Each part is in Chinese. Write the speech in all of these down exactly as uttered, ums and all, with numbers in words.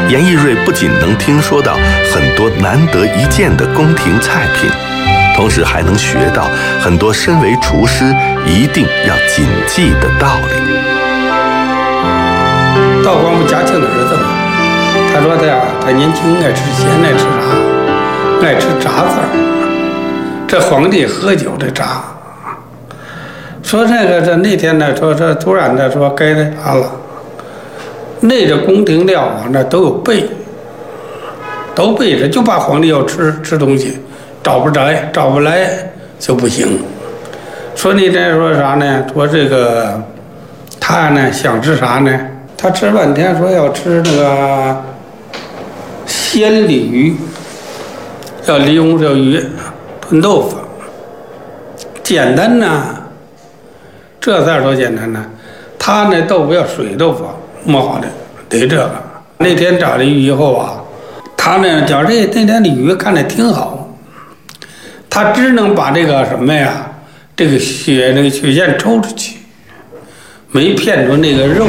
严义瑞不仅能听说到很多难得一见的宫廷菜品，同时还能学到很多身为厨师一定要谨记的道理。 道光不嘉庆的儿子嘛，他说他呀，他年轻爱吃咸，爱吃啥，爱吃炸子儿。这皇帝喝酒这炸，说这个这那天呢，说这突然的说该那啥了，那这宫廷料啊，那都有备，都备着，就怕皇帝要吃吃东西，找不着，找不来就不行。说那天说啥呢？说这个他呢想吃啥呢？他吃半天说要吃那个鲜鲤鱼，要利用这鱼炖豆腐，简单呐，这菜多简单呐！他那豆腐要水豆腐，磨好的得这个。那天炸了鱼以后啊，他呢讲这那天鲤鱼看着挺好，他只能把这个什么呀，这个血那个血线抽出去，没片出那个肉。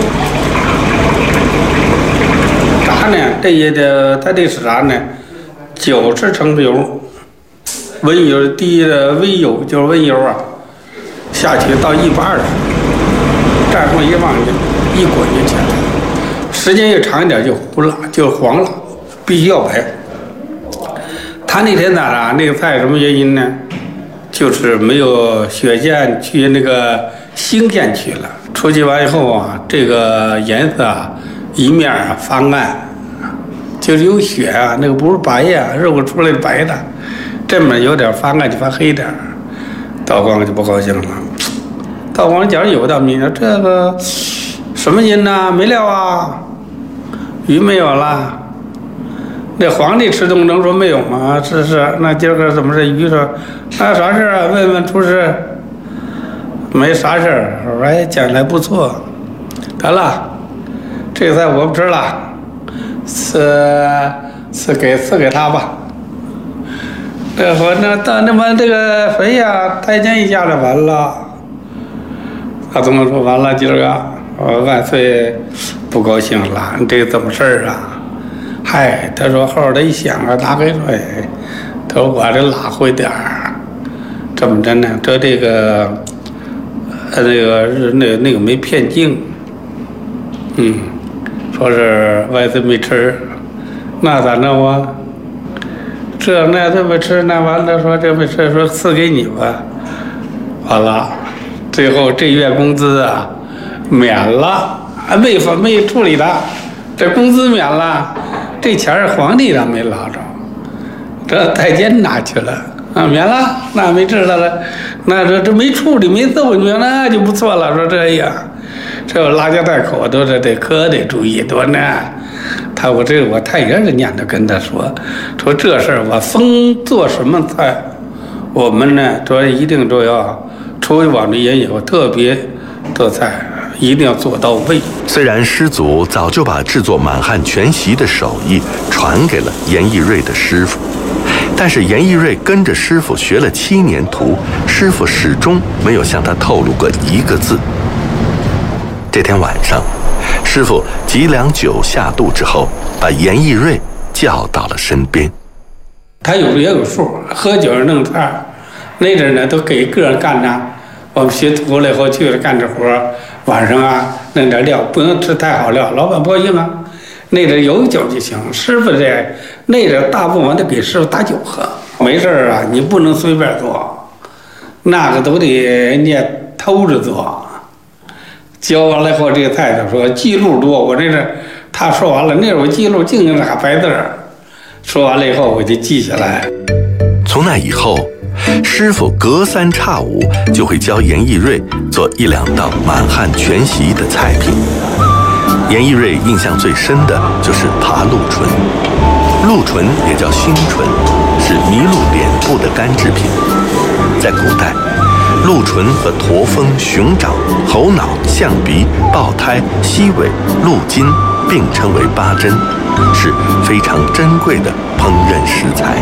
炸呢，这也得他这是啥呢？九十成油，温油低的微油就是温油啊，下去到一百二十，蘸上一放去，一滚就起来了。时间越长一点就糊了，就黄了，必须要白。他那天咋了？那个菜什么原因呢？就是没有血线去那个腥线去了，出去完以后啊，这个颜色啊一面啊发暗，就是有血啊，那个不是白呀、啊，肉出来白的，这面有点发暗就发黑点。道光就不高兴了，道光讲有道理，这个什么人呐、啊？没料啊，鱼没有了。那皇帝吃东能说没有吗？是是，那今儿个怎么是鱼说？那啥事啊？问问厨师。没啥事儿，我说哎，讲来不错。得了，这个菜我不吃了，赐赐给赐给他吧。这我那到那么这个谁呀？太监一下来完了。他怎么说完了？今儿个我万岁不高兴了，你这个怎么事儿啊？嗨，他说后来一想啊，大概说，哎，他说我这拉回点儿，怎么着呢？这这个，呃，那个那个那个没骗净，嗯，说是万岁没吃，那咋弄啊？这那这么吃，那完了说这没吃，说赐给你吧，完了，最后这月工资啊免了，没法没处理的，这工资免了。这钱儿皇帝上没捞着，这太监拿去了啊，免了，那没治他了，那这这没处理没揍你，那就不错了。说这样，这拉家带口都是得可得注意多难。他我这我太爷这念着跟他说，说这事儿我封做什么菜，我们呢说一定都要出去往这也有特别做菜。一定要做到位。 虽然师祖早就把制作满汉全席的手艺传给了严义瑞的师傅，但是严义瑞跟着师傅学了七年徒，师傅始终没有向他透露过一个字。这天晚上，师傅几两酒下肚之后，把严义瑞叫到了身边。 他有也有数，喝酒弄菜，那阵呢都给个人干呢。我们学徒了以后去了干这活，晚上啊弄点料，不能吃太好料，老板不高兴啊。那阵有酒就行，师傅这那阵大部分都给师傅打酒喝，没事啊，你不能随便做，那个都得你也偷着做。教完了以后，这个菜他说记录多，我这是他说完了，那会儿记录净那白字儿，说完了以后我就记下来。 从那以后，师傅隔三差五就会教严义瑞做一两道满汉全席的菜品。严义瑞印象最深的就是扒鹿唇，鹿唇也叫熏唇，是麋鹿脸部的干制品。在古代，鹿唇和驼峰、熊掌、猴脑、象鼻、豹胎、犀尾、鹿筋并称为八珍，是非常珍贵的烹饪食材。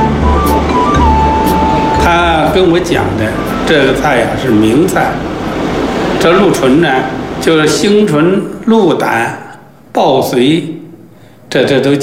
他跟我讲的这个菜呀、啊、是名菜，这鹿唇呢就是星唇、鹿胆、豹髓，这这都